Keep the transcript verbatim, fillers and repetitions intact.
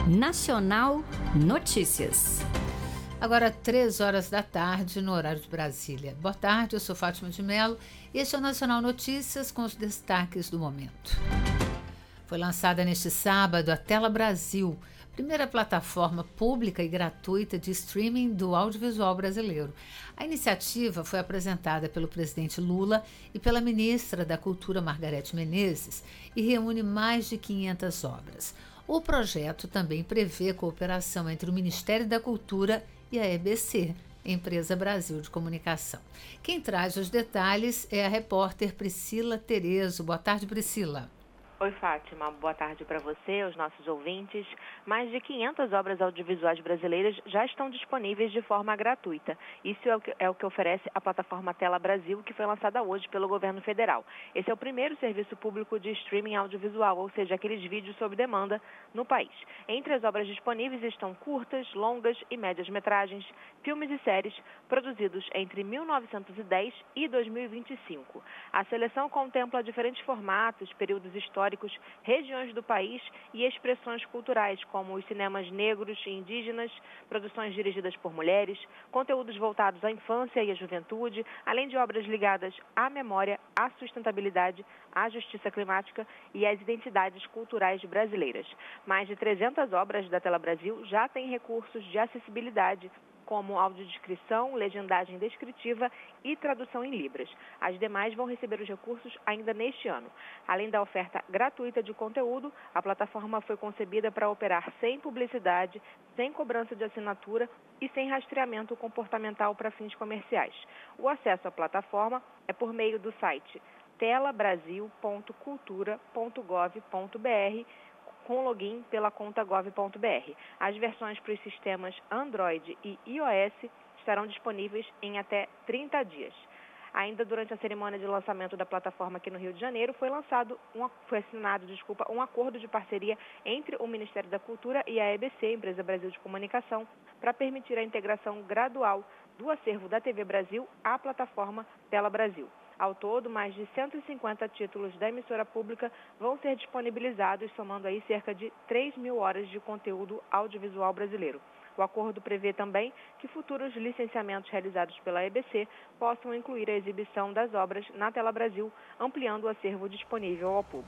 Nacional Notícias. Agora, três horas da tarde, no horário de Brasília. Boa tarde, eu sou Fátima de Mello e este é o Nacional Notícias com os destaques do momento. Foi lançada neste sábado a Tela Brasil, primeira plataforma pública e gratuita de streaming do audiovisual brasileiro. A iniciativa foi apresentada pelo presidente Lula e pela ministra da Cultura, Margarete Menezes, e reúne mais de quinhentas obras. O projeto também prevê cooperação entre o Ministério da Cultura e a E B C, Empresa Brasil de Comunicação. Quem traz os detalhes é a repórter Priscila Terezo. Boa tarde, Priscila. Oi, Fátima. Boa tarde para você, aos nossos ouvintes. Mais de quinhentas obras audiovisuais brasileiras já estão disponíveis de forma gratuita. Isso é o que, é o que oferece a plataforma Tela Brasil, que foi lançada hoje pelo governo federal. Esse é o primeiro serviço público de streaming audiovisual, ou seja, aqueles vídeos sob demanda no país. Entre as obras disponíveis estão curtas, longas e médias metragens, filmes e séries produzidos entre mil novecentos e dez e dois mil e vinte e cinco. A seleção contempla diferentes formatos, períodos históricos, regiões do país e expressões culturais, como os cinemas negros e indígenas, produções dirigidas por mulheres, conteúdos voltados à infância e à juventude, além de obras ligadas à memória, à sustentabilidade, à justiça climática e às identidades culturais brasileiras. Mais de trezentas obras da Tela Brasil já têm recursos de acessibilidade, como audiodescrição, legendagem descritiva e tradução em libras. As demais vão receber os recursos ainda neste ano. Além da oferta gratuita de conteúdo, a plataforma foi concebida para operar sem publicidade, sem cobrança de assinatura e sem rastreamento comportamental para fins comerciais. O acesso à plataforma é por meio do site tela brasil ponto cultura ponto gov ponto br, com login pela conta gov ponto br. As versões para os sistemas Android e iOS estarão disponíveis em até trinta dias. Ainda durante a cerimônia de lançamento da plataforma aqui no Rio de Janeiro, foi lançado, um, foi assinado, desculpa, um acordo de parceria entre o Ministério da Cultura e a E B C, Empresa Brasil de Comunicação, para permitir a integração gradual do acervo da T V Brasil à plataforma Tela Brasil. Ao todo, mais de cento e cinquenta títulos da emissora pública vão ser disponibilizados, somando aí cerca de três mil horas de conteúdo audiovisual brasileiro. O acordo prevê também que futuros licenciamentos realizados pela E B C possam incluir a exibição das obras na Tela Brasil, ampliando o acervo disponível ao público.